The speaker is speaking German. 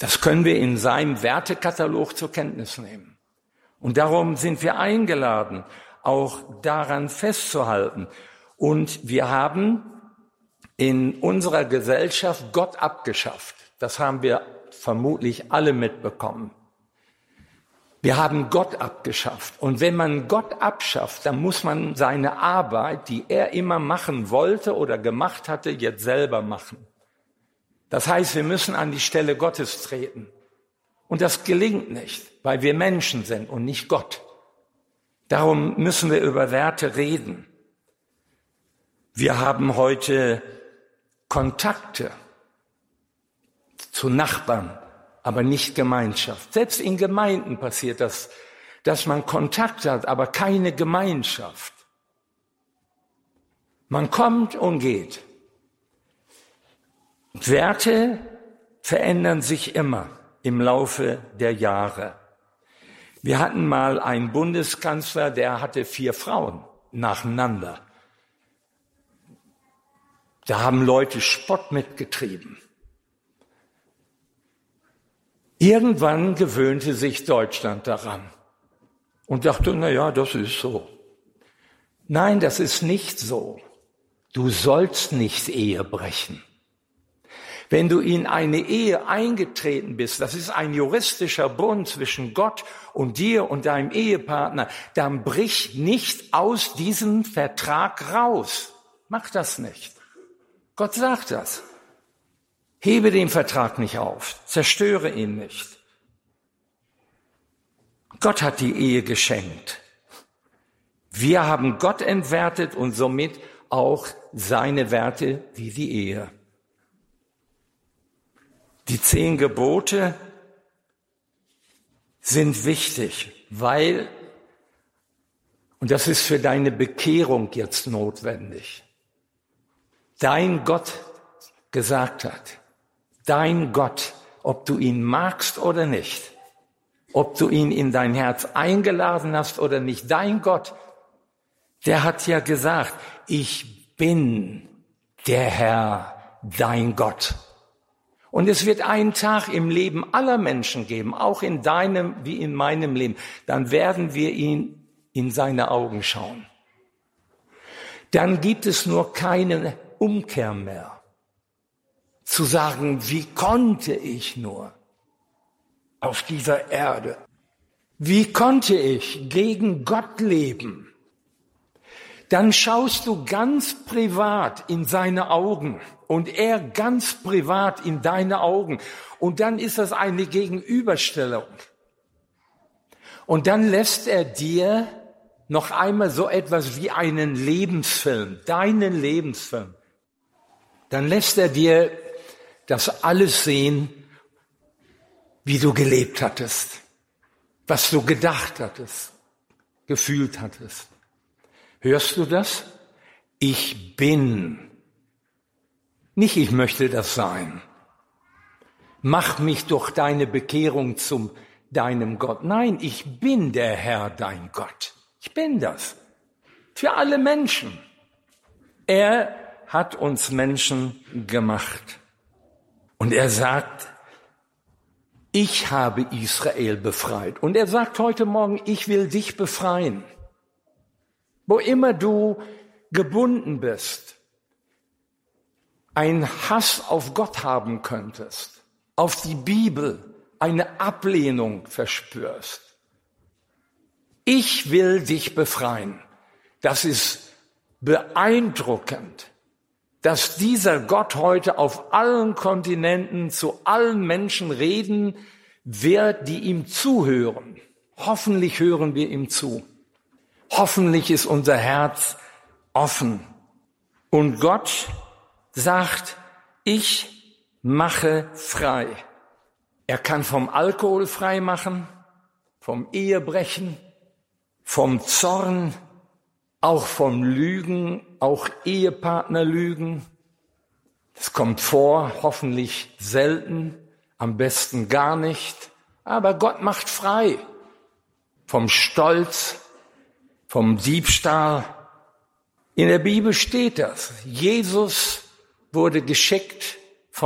Das können wir in seinem Wertekatalog zur Kenntnis nehmen. Und darum sind wir eingeladen, auch daran festzuhalten. Und wir haben in unserer Gesellschaft Gott abgeschafft. Das haben wir vermutlich alle mitbekommen. Wir haben Gott abgeschafft. Und wenn man Gott abschafft, dann muss man seine Arbeit, die er immer machen wollte oder gemacht hatte, jetzt selber machen. Das heißt, wir müssen an die Stelle Gottes treten. Und das gelingt nicht, weil wir Menschen sind und nicht Gott. Darum müssen wir über Werte reden. Wir haben heute Kontakte zu Nachbarn, aber nicht Gemeinschaft. Selbst in Gemeinden passiert das, dass man Kontakt hat, aber keine Gemeinschaft. Man kommt und geht. Werte verändern sich immer im Laufe der Jahre. Wir hatten mal einen Bundeskanzler, der hatte 4 Frauen nacheinander. Da haben Leute Spott mitgetrieben. Irgendwann gewöhnte sich Deutschland daran und dachte, na ja, das ist so. Nein, das ist nicht so. Du sollst nicht Ehe brechen. Wenn du in eine Ehe eingetreten bist, das ist ein juristischer Bund zwischen Gott und dir und deinem Ehepartner, dann brich nicht aus diesem Vertrag raus. Mach das nicht. Gott sagt das. Hebe den Vertrag nicht auf, zerstöre ihn nicht. Gott hat die Ehe geschenkt. Wir haben Gott entwertet und somit auch seine Werte wie die Ehe. Die 10 Gebote sind wichtig, weil, und das ist für deine Bekehrung jetzt notwendig, dein Gott gesagt hat, dein Gott, ob du ihn magst oder nicht, ob du ihn in dein Herz eingeladen hast oder nicht, dein Gott, der hat ja gesagt, ich bin der Herr, dein Gott. Und es wird einen Tag im Leben aller Menschen geben, auch in deinem wie in meinem Leben, dann werden wir ihn in seine Augen schauen. Dann gibt es nur keine Umkehr mehr. Zu sagen, wie konnte ich nur auf dieser Erde? Wie konnte ich gegen Gott leben? Dann schaust du ganz privat in seine Augen und er ganz privat in deine Augen. Und dann ist das eine Gegenüberstellung. Und dann lässt er dir noch einmal so etwas wie einen Lebensfilm, deinen Lebensfilm. Dann lässt er dir das alles sehen, wie du gelebt hattest, was du gedacht hattest, gefühlt hattest. Hörst du das? Ich bin. Nicht ich möchte das sein. Mach mich durch deine Bekehrung zu deinem Gott. Nein, ich bin der Herr, dein Gott. Ich bin das. Für alle Menschen. Er hat uns Menschen gemacht. Und er sagt, ich habe Israel befreit. Und er sagt heute Morgen, ich will dich befreien. Wo immer du gebunden bist, einen Hass auf Gott haben könntest, auf die Bibel, eine Ablehnung verspürst. Ich will dich befreien. Das ist beeindruckend, dass dieser Gott heute auf allen Kontinenten zu allen Menschen reden wird, die ihm zuhören. Hoffentlich hören wir ihm zu. Hoffentlich ist unser Herz offen. Und Gott sagt, ich mache frei. Er kann vom Alkohol frei machen, vom Ehebrechen, vom Zorn, auch vom Lügen, auch Ehepartnerlügen. Das kommt vor, hoffentlich selten, am besten gar nicht. Aber Gott macht frei vom Stolz, vom Diebstahl. In der Bibel steht das. Jesus wurde geschickt,